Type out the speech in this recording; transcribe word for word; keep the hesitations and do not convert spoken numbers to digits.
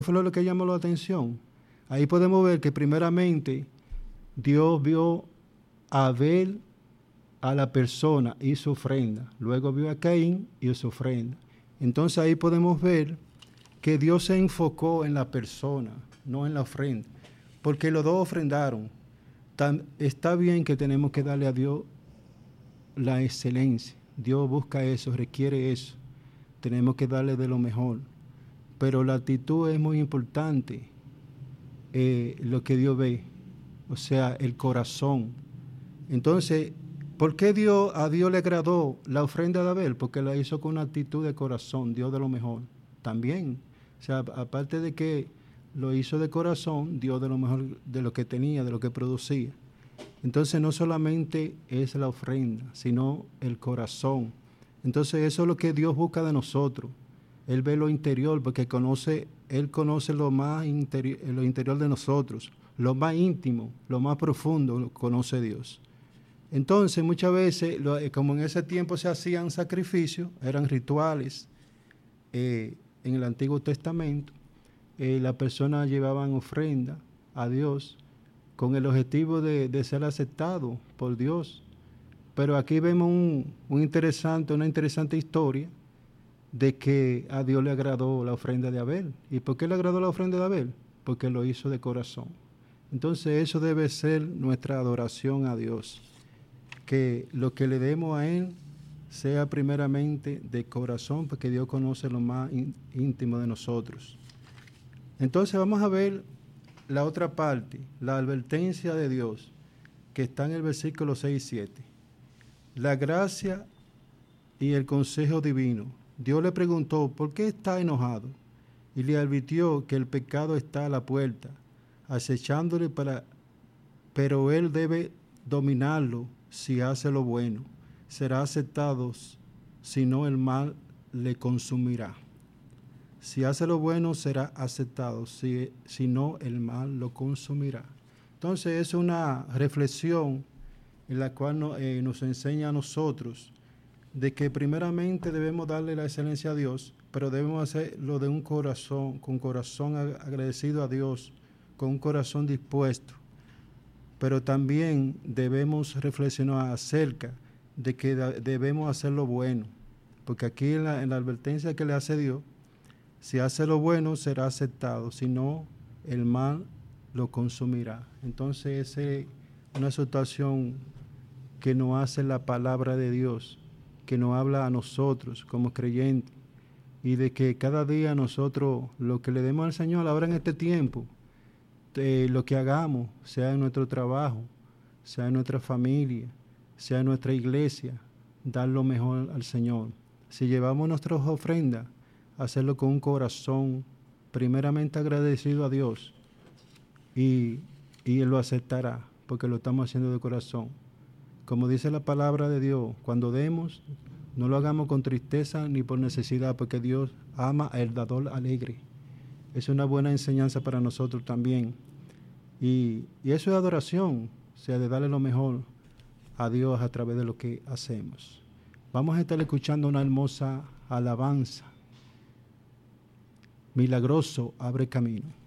fue lo que llamó la atención. Ahí podemos ver que primeramente Dios vio a Abel, a la persona y su ofrenda. Luego vio a Caín y su ofrenda. Entonces ahí podemos ver que Dios se enfocó en la persona, no en la ofrenda. Porque los dos ofrendaron. Tan, está bien que tenemos que darle a Dios la excelencia. Dios busca eso, requiere eso. Tenemos que darle de lo mejor. Pero la actitud es muy importante, eh, lo que Dios ve, o sea, el corazón. Entonces, ¿por qué Dios, a Dios le agradó la ofrenda de Abel? Porque la hizo con una actitud de corazón, Dios de lo mejor. También, o sea, aparte de que lo hizo de corazón, Dios de lo mejor, de lo que tenía, de lo que producía. Entonces, no solamente es la ofrenda, sino el corazón. Entonces, eso es lo que Dios busca de nosotros. Él ve lo interior, porque conoce, Él conoce lo más interior, lo interior de nosotros, lo más íntimo, lo más profundo, lo conoce Dios. Entonces, muchas veces, lo, como en ese tiempo se hacían sacrificios, eran rituales, eh, en el Antiguo Testamento, eh, las personas llevaban ofrenda a Dios con el objetivo de, de ser aceptado por Dios. Pero aquí vemos un, un interesante, una interesante historia de que a Dios le agradó la ofrenda de Abel. ¿Y por qué le agradó la ofrenda de Abel? Porque lo hizo de corazón. Entonces eso debe ser nuestra adoración a Dios, que lo que le demos a Él sea primeramente de corazón, porque Dios conoce lo más íntimo de nosotros. Entonces vamos a ver la otra parte, la advertencia de Dios, que está en el versículo seis y siete. La gracia y el consejo divino. Dios le preguntó, ¿por qué está enojado? Y le advirtió que el pecado está a la puerta, acechándole para... Pero él debe dominarlo si hace lo bueno. Será aceptado, si no el mal le consumirá. Si hace lo bueno, será aceptado, si, si no el mal lo consumirá. Entonces es una reflexión en la cual no, eh, nos enseña a nosotros de que primeramente debemos darle la excelencia a Dios, pero debemos hacerlo de un corazón, con corazón agradecido a Dios, con un corazón dispuesto. Pero también debemos reflexionar acerca de que debemos hacer lo bueno, porque aquí en la, en la advertencia que le hace Dios, si hace lo bueno será aceptado, si no el mal lo consumirá. Entonces esa es una situación que nos hace la palabra de Dios, que nos habla a nosotros como creyentes, y de que cada día nosotros lo que le demos al Señor ahora en este tiempo, eh, lo que hagamos, sea en nuestro trabajo, sea en nuestra familia, sea en nuestra iglesia, dar lo mejor al Señor. Si llevamos nuestras ofrendas, hacerlo con un corazón primeramente agradecido a Dios, y, y Él lo aceptará, porque lo estamos haciendo de corazón. Como dice la palabra de Dios, cuando demos, no lo hagamos con tristeza ni por necesidad, porque Dios ama al dador alegre. Es una buena enseñanza para nosotros también. Y, y eso es adoración, o sea, de darle lo mejor a Dios a través de lo que hacemos. Vamos a estar escuchando una hermosa alabanza. Milagroso abre camino.